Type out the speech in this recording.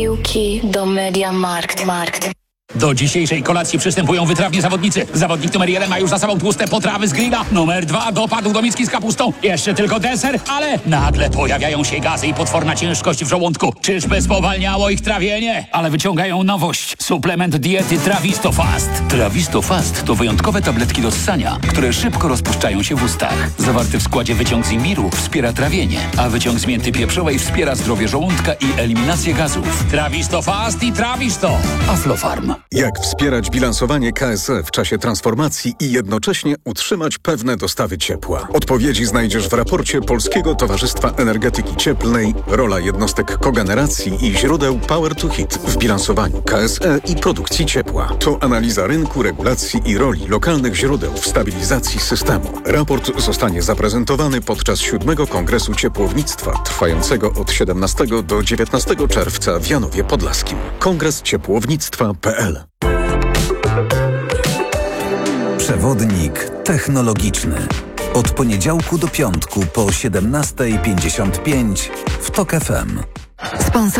Piłki do MediaMarkt. Do dzisiejszej kolacji przystępują wytrawni zawodnicy. Zawodnik numer 1 ma już za sobą tłuste potrawy z grilla. Numer 2 dopadł do miski z kapustą. Jeszcze tylko deser, ale nagle pojawiają się gazy i potworna ciężkość w żołądku. Czyżby spowalniało ich trawienie? Ale wyciągają nowość. Suplement diety Trawisto Fast. Trawisto Fast to wyjątkowe tabletki do ssania, które szybko rozpuszczają się w ustach. Zawarty w składzie wyciąg z imbiru wspiera trawienie, a wyciąg z mięty pieprzowej wspiera zdrowie żołądka i eliminację gazów. Trawisto Fast i Trawisto. Aflofarm. Jak wspierać bilansowanie KSE w czasie transformacji i jednocześnie utrzymać pewne dostawy ciepła? Odpowiedzi znajdziesz w raporcie Polskiego Towarzystwa Energetyki Cieplnej Rola jednostek kogeneracji i źródeł Power to Heat w bilansowaniu KSE i produkcji ciepła. To analiza rynku, regulacji i roli lokalnych źródeł w stabilizacji systemu. Raport zostanie zaprezentowany podczas 7. Kongresu Ciepłownictwa trwającego od 17 do 19 czerwca w Janowie Podlaskim. Kongresciepłownictwa.pl. Przewodnik technologiczny. Od poniedziałku do piątku po 17:55 w TOK FM.